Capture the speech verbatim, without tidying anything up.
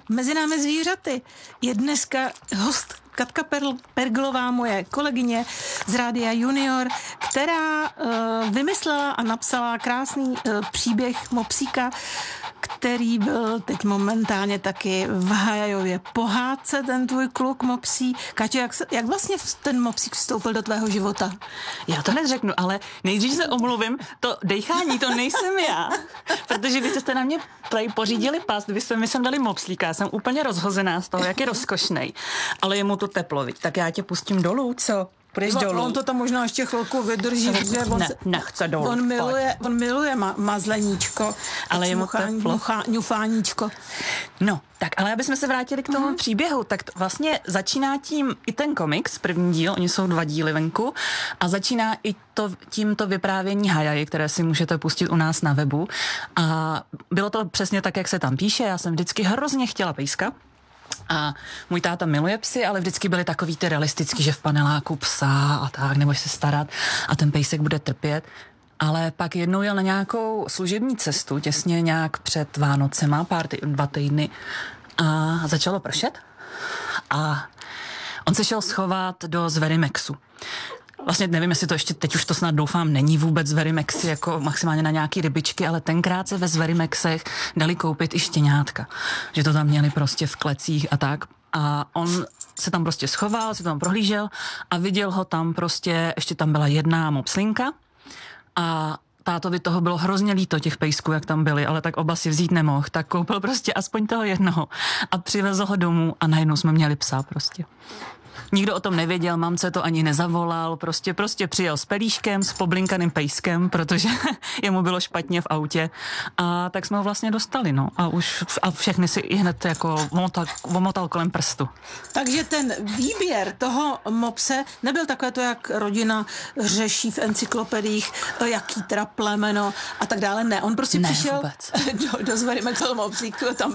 Mezi námi zvířaty je dneska host Katka Perl, Perglová, moje kolegyně z Rádia Junior, která uh, vymyslela a napsala krásný uh, příběh mopsíka, který byl teď momentálně taky v Hajajově pohádce, ten tvůj kluk mopsí. Káťo, jak, jak vlastně ten mopsík vstoupil do tvého života? Já to neřeknu, ale nejdřív se omluvím, to dejchání, to nejsem já, protože vy jste na mě pořídili past, vy jste mi sem dali mopslíka, já jsem úplně rozhozená z toho, jak je rozkošnej, ale je mu to teplo, viď? Tak já tě pustím dolů, co? Půjdeš no, dolů. On to tam možná ještě chvilku vydrží, protože on, ne, nechce dolů. On miluje, on miluje ma, mazleníčko, ale je mu teplo. Ňufáníčko. No, tak ale abychom se vrátili k tomu mm. příběhu, tak t- vlastně začíná tím i ten komiks, první díl, oni jsou dva díly venku, a začíná i to, tímto vyprávění Hajaji, které si můžete pustit u nás na webu. A bylo to přesně tak, jak se tam píše, já jsem vždycky hrozně chtěla pejska. A můj táta miluje psy, ale vždycky byly takový ty realistický, že v paneláku psa a tak, nebudeš se starat a ten pejsek bude trpět. Ale pak jednou jel na nějakou služební cestu, těsně nějak před Vánocema, pár ty, dva týdny, a začalo pršet a on se šel schovat do Zverimexu. Vlastně nevím, jestli to ještě, teď už to snad doufám, není vůbec Zverimexy, jako maximálně na nějaký rybičky, ale tenkrát se ve Zverimexech dali koupit i štěňátka. Že to tam měli prostě v klecích a tak. A on se tam prostě schoval, si to tam prohlížel a viděl ho tam prostě, ještě tam byla jedna mopslinka a tátovi toho bylo hrozně líto těch pejsků, jak tam byli, ale tak oba si vzít nemohl, tak koupil prostě aspoň toho jednoho a přivezl ho domů a najednou jsme měli psa prostě. Nikdo o tom nevěděl, mamce to ani nezavolal, prostě prostě přijel s pelíškem, s poblinkaným pejskem, protože jemu bylo špatně v autě a tak jsme ho vlastně dostali, no a už a všechny si i hned jako omotal, omotal kolem prstu. Takže ten výběr toho mopse nebyl takové to, jak rodina řeší v encyklopediích, jaký teda plemeno a tak dále, ne, on prostě ne, přišel vůbec. do, do Zverimexu mopsíku, tam